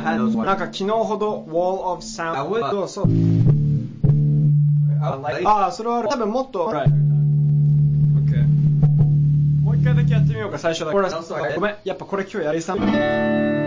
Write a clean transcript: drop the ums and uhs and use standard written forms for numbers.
なんか昨日ほど Wall of Sound そうそれはある。多分もっと、OK、もう一回だけやってみようか。最初だけごめん、やっぱこれ今日やりさん